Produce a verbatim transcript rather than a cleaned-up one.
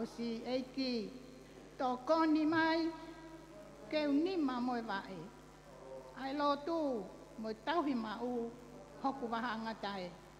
au si eiki. Tō koni mai, keu nima moe wae. Ai lo tu, mo tauhi mau, hoku waha ngatai.